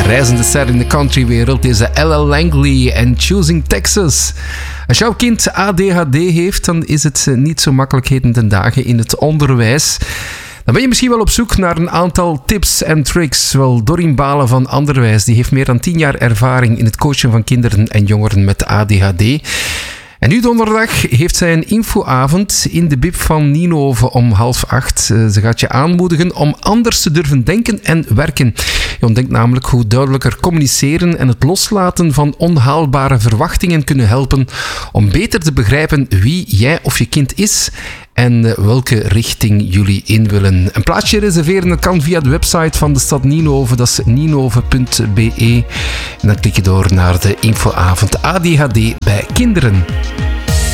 reizende ster in de countrywereld, deze LL Langley en Choosing Texas. Als jouw kind ADHD heeft, dan is het niet zo makkelijk heden ten dagen in het onderwijs. Dan ben je misschien wel op zoek naar een aantal tips en tricks. Wel, Dorien Balen van Anderwijs, die heeft meer dan 10 jaar ervaring in het coachen van kinderen en jongeren met ADHD. En nu donderdag heeft zij een infoavond in de bib van Nienhoven om 7:30. Ze gaat je aanmoedigen om anders te durven denken en werken. Je ontdekt namelijk hoe duidelijker communiceren en het loslaten van onhaalbare verwachtingen kunnen helpen om beter te begrijpen wie jij of je kind is en welke richting jullie in willen. Een plaatsje reserveren, dat kan via de website van de stad Nienhoven. Dat is nienhoven.be. En dan klik je door naar de infoavond ADHD bij kinderen.